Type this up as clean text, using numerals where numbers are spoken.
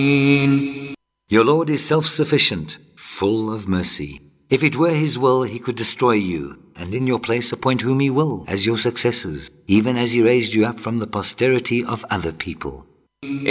Your Lord is self-sufficient, full of mercy. If it were His will, He could destroy you, and in your place appoint whom He will as your successors, even as He raised you up from the posterity of other people.